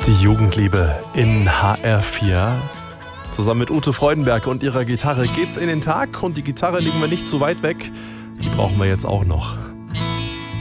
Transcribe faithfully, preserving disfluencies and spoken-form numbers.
Die Jugendliebe in H R vier. Zusammen mit Ute Freudenberg und ihrer Gitarre geht's in den Tag und die Gitarre legen wir nicht zu weit weg. Die brauchen wir jetzt auch noch.